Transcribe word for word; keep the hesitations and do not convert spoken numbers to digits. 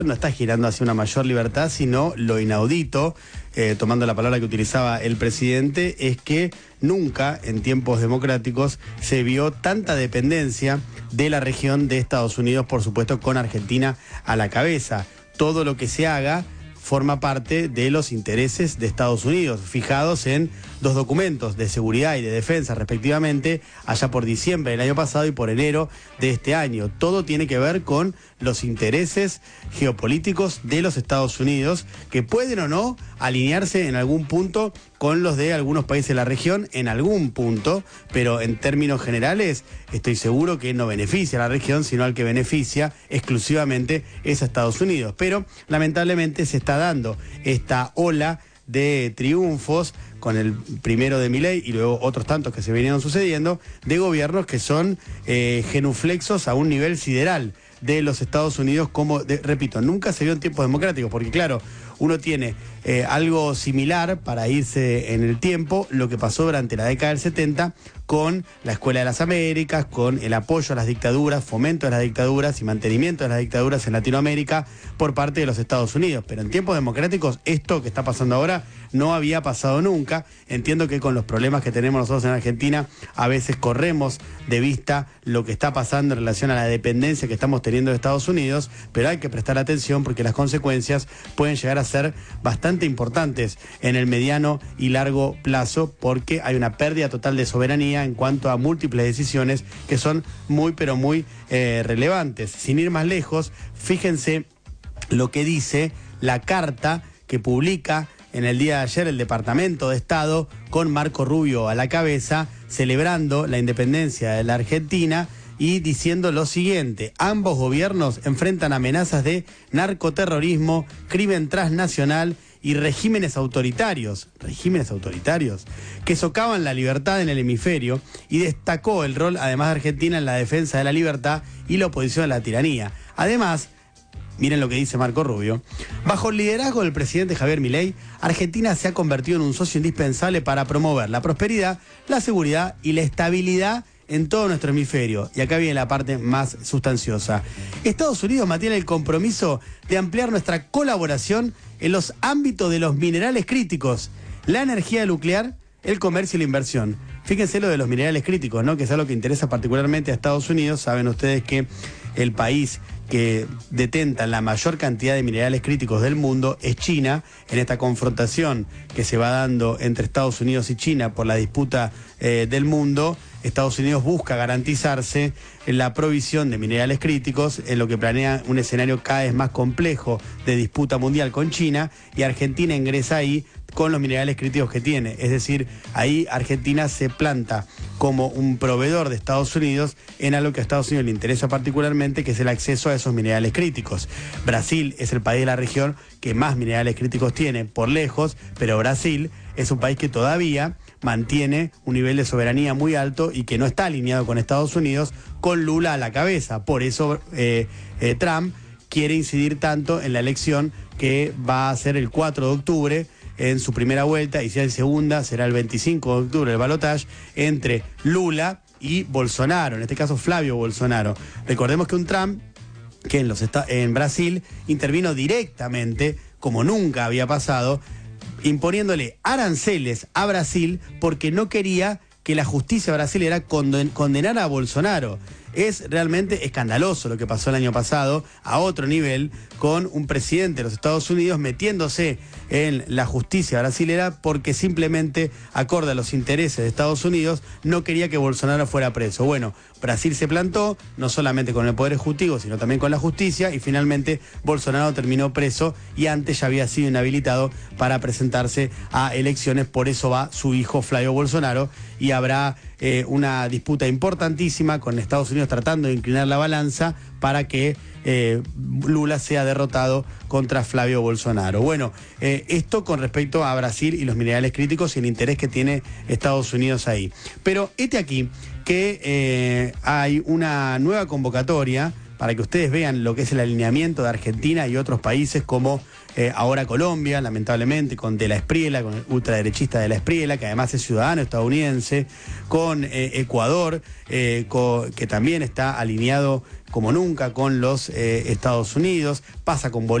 no está girando hacia una mayor libertad, sino lo inaudito, eh, tomando la palabra que utilizaba el presidente, es que nunca en tiempos democráticos se vio tanta dependencia de la región de Estados Unidos, por supuesto con Argentina a la cabeza. Todo lo que se haga forma parte de los intereses de Estados Unidos, fijados en dos documentos de seguridad y de defensa respectivamente, allá por diciembre del año pasado y por enero de este año. Todo tiene que ver con los intereses geopolíticos de los Estados Unidos, que pueden o no alinearse en algún punto con los de algunos países de la región, en algún punto, pero en términos generales estoy seguro que no beneficia a la región, sino al que beneficia exclusivamente es a Estados Unidos. Pero lamentablemente se está dando esta ola de triunfos, con el primero de Milei y luego otros tantos que se vinieron sucediendo, de gobiernos que son eh, genuflexos a un nivel sideral de los Estados Unidos, como, de, repito, nunca se vio en tiempos democráticos, porque claro, uno tiene eh, algo similar para irse en el tiempo, lo que pasó durante la década del setenta con la Escuela de las Américas, con el apoyo a las dictaduras, fomento de las dictaduras y mantenimiento de las dictaduras en Latinoamérica por parte de los Estados Unidos. Pero en tiempos democráticos esto que está pasando ahora no había pasado nunca. Entiendo que con los problemas que tenemos nosotros en Argentina a veces corremos de vista lo que está pasando en relación a la dependencia que estamos teniendo de Estados Unidos, pero hay que prestar atención porque las consecuencias pueden llegar a ser bastante importantes en el mediano y largo plazo, porque hay una pérdida total de soberanía en cuanto a múltiples decisiones que son muy pero muy eh, relevantes. Sin ir más lejos, fíjense lo que dice la carta que publica en el día de ayer el Departamento de Estado, con Marco Rubio a la cabeza, celebrando la independencia de la Argentina y diciendo lo siguiente: ambos gobiernos enfrentan amenazas de narcoterrorismo, crimen transnacional y regímenes autoritarios, regímenes autoritarios, que socavan la libertad en el hemisferio, y destacó el rol, además de Argentina, en la defensa de la libertad y la oposición a la tiranía. Además, miren lo que dice Marco Rubio: bajo el liderazgo del presidente Javier Milei, Argentina se ha convertido en un socio indispensable para promover la prosperidad, la seguridad y la estabilidad en todo nuestro hemisferio. Y acá viene la parte más sustanciosa. Estados Unidos mantiene el compromiso de ampliar nuestra colaboración en los ámbitos de los minerales críticos, la energía nuclear, el comercio y la inversión. Fíjense lo de los minerales críticos, ¿no? Que es algo que interesa particularmente a Estados Unidos. Saben ustedes que el país que detenta la mayor cantidad de minerales críticos del mundo es China. En esta confrontación que se va dando entre Estados Unidos y China por la disputa eh, del mundo, Estados Unidos busca garantizarse en la provisión de minerales críticos, en lo que planea un escenario cada vez más complejo de disputa mundial con China, y Argentina ingresa ahí con los minerales críticos que tiene. Es decir, ahí Argentina se planta como un proveedor de Estados Unidos en algo que a Estados Unidos le interesa particularmente, que es el acceso a esos minerales críticos. Brasil es el país de la región que más minerales críticos tiene, por lejos, pero Brasil es un país que todavía mantiene un nivel de soberanía muy alto y que no está alineado con Estados Unidos, con Lula a la cabeza. Por eso eh, eh, Trump quiere incidir tanto en la elección que va a ser el cuatro de octubre, en su primera vuelta, y si hay segunda, será el veinticinco de octubre el balotaje entre Lula y Bolsonaro, en este caso Flavio Bolsonaro. Recordemos que un Trump que en, los en Brasil intervino directamente, como nunca había pasado, imponiéndole aranceles a Brasil porque no quería que la justicia brasilera condenara a Bolsonaro. Es realmente escandaloso lo que pasó el año pasado, a otro nivel, con un presidente de los Estados Unidos metiéndose en la justicia brasilera porque simplemente, acorde a los intereses de Estados Unidos, no quería que Bolsonaro fuera preso. Bueno, Brasil se plantó, no solamente con el Poder Ejecutivo, sino también con la justicia, y finalmente Bolsonaro terminó preso y antes ya había sido inhabilitado para presentarse a elecciones. Por eso va su hijo Flavio Bolsonaro, y habrá eh, una disputa importantísima con Estados Unidos tratando de inclinar la balanza para que eh, Lula sea derrotado contra Flavio Bolsonaro. Bueno, eh, esto con respecto a Brasil y los minerales críticos y el interés que tiene Estados Unidos ahí. Pero este aquí que eh, hay una nueva convocatoria para que ustedes vean lo que es el alineamiento de Argentina y otros países como eh, ahora Colombia, lamentablemente, con De la Espriella, con el ultraderechista De la Espriella, que además es ciudadano estadounidense, con eh, Ecuador, eh, con, que también está alineado como nunca con los eh, Estados Unidos, pasa con Bolivia.